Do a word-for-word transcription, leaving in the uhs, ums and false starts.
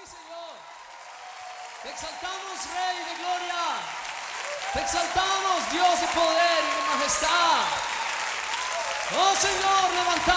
Señor. Te exaltamos, Rey de gloria. Te exaltamos, Dios de poder y de majestad. Oh, Señor, levantamos.